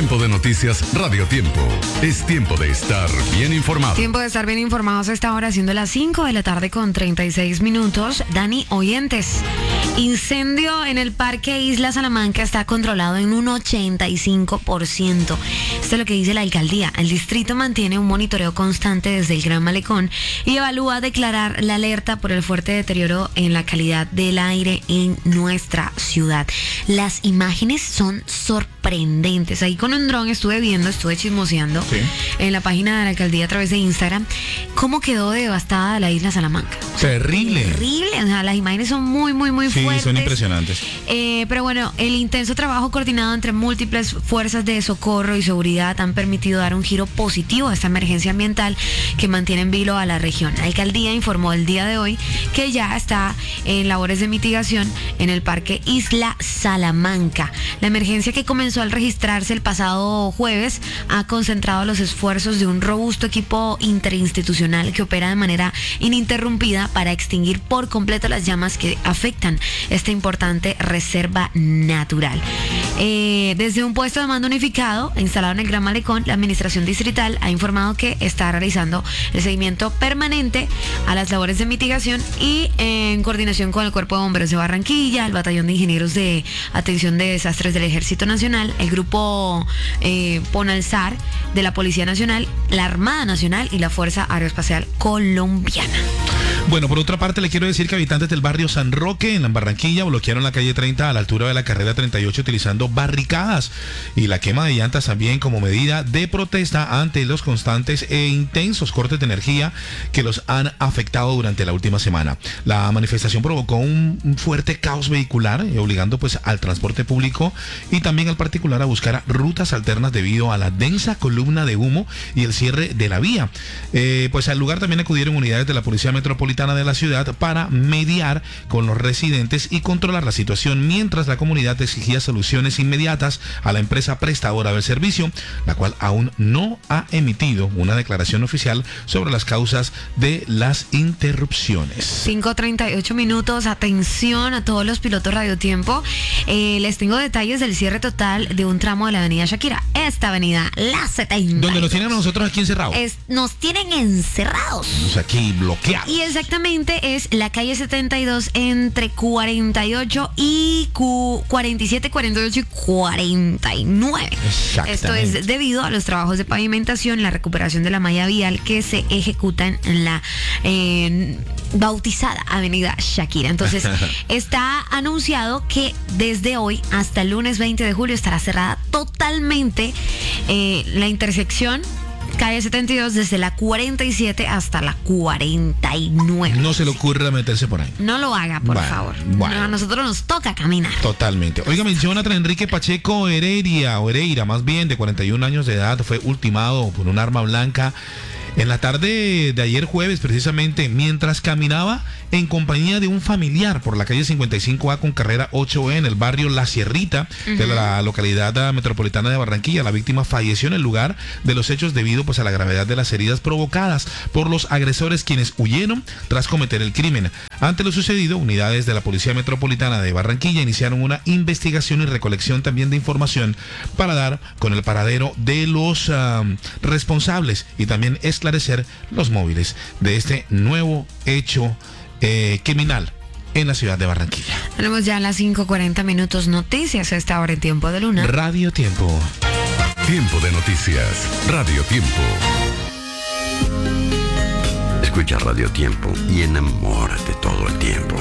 Tiempo de noticias, Radio Tiempo. Es tiempo de estar bien informado. Tiempo de estar bien informados a esta hora, siendo las 5 de la tarde con 36 minutos. Dani, oyentes, incendio en el Parque Isla Salamanca está controlado en un 85%. Esto es lo que dice la alcaldía. El distrito mantiene un monitoreo constante desde el Gran Malecón y evalúa declarar la alerta por el fuerte deterioro en la calidad del aire en nuestra ciudad. Las imágenes son sorprendentes. Ahí con un dron estuve chismoseando en la página de la alcaldía a través de Instagram cómo quedó devastada la isla Salamanca. Terrible. Terrible, o sea, las imágenes son muy fuertes. Sí, son impresionantes. Pero bueno, el intenso trabajo coordinado entre múltiples fuerzas de socorro y seguridad han permitido dar un giro positivo a esta emergencia ambiental que mantiene en vilo a la región. La alcaldía informó el día de hoy que ya está en labores de mitigación en el Parque Isla Salamanca. La emergencia, que comenzó al registrarse el pasado jueves, ha concentrado los esfuerzos de un robusto equipo interinstitucional que opera de manera ininterrumpida para extinguir por completo las llamas que afectan esta importante reserva natural. Desde un puesto de mando unificado instalado en el Gran Malecón, la administración distrital ha informado que está realizando el seguimiento permanente a las labores de mitigación y en coordinación con el Cuerpo de Bomberos de Barranquilla, el Batallón de Ingenieros de Atención de Desastres del Ejército Nacional, el Grupo Ponalzar de la Policía Nacional, la Armada Nacional y la Fuerza Aeroespacial Colombiana. Bueno, por otra parte, le quiero decir que habitantes del barrio San Roque, en Barranquilla, bloquearon la calle 30 a la altura de la carrera 38 utilizando barricadas y la quema de llantas también como medida de protesta ante los constantes e intensos cortes de energía que los han afectado durante la última semana. La manifestación provocó un fuerte caos vehicular, obligando pues al transporte público y también al particular a buscar rutas alternas debido a la densa columna de humo y el cierre de la vía. Pues al lugar también acudieron unidades de la Policía Metropolitana de la ciudad para mediar con los residentes y controlar la situación, mientras la comunidad exigía soluciones inmediatas a la empresa prestadora del servicio, la cual aún no ha emitido una declaración oficial sobre las causas de las interrupciones. 5:38 minutos, atención a todos los pilotos Radio Tiempo. Les tengo detalles del cierre total de un tramo de la avenida Shakira. Esta avenida, la 72. Donde nos tienen a nosotros aquí encerrados. Nos tienen encerrados. Estamos aquí bloqueados. Y exactamente es la calle 72 entre 48 y 47, 48 y 49. Esto es debido a los trabajos de pavimentación, la recuperación de la malla vial que se ejecutan en la bautizada avenida Shakira. Entonces, está anunciado que desde hoy hasta el lunes 20 de julio estará cerrada totalmente la intersección calle 72 desde la 47 hasta la 49. No se le ocurra meterse por ahí. No lo haga, por favor. Bueno. No, a nosotros nos toca caminar. Totalmente. Oiga, Jonathan Enrique Pacheco Hereira, más bien, de 41 años de edad, fue ultimado por un arma blanca en la tarde de ayer jueves, precisamente, mientras caminaba en compañía de un familiar por la calle 55A con carrera 8E en el barrio La Sierrita de la localidad metropolitana de Barranquilla. La víctima falleció en el lugar de los hechos debido pues a la gravedad de las heridas provocadas por los agresores, quienes huyeron tras cometer el crimen. Ante lo sucedido, unidades de la Policía Metropolitana de Barranquilla iniciaron una investigación y recolección también de información para dar con el paradero de los responsables y también esclarecer los móviles de este nuevo hecho criminal en la ciudad de Barranquilla. Tenemos ya las 5:40 minutos, noticias a esta hora en Tiempo de Luna. Radio Tiempo. Tiempo de noticias, Radio Tiempo. Escucha Radio Tiempo y enamórate todo el tiempo.